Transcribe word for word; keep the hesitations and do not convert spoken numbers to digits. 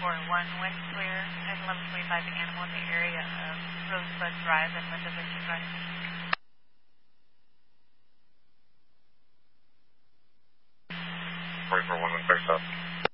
four one, wind clear at eleven twenty-five Animal in the area of Rosebud Drive and Linda Victor Drive. forty-four one, wind clear south.